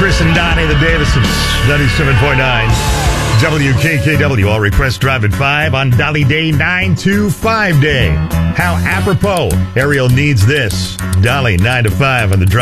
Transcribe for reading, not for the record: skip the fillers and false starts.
Chris and Donnie, the Davises, 97.9 WKKW. All requests drive at 5 on Dolly Day 925 Day. How apropos. Ariel needs this. Dolly 9 to 5 on the drive.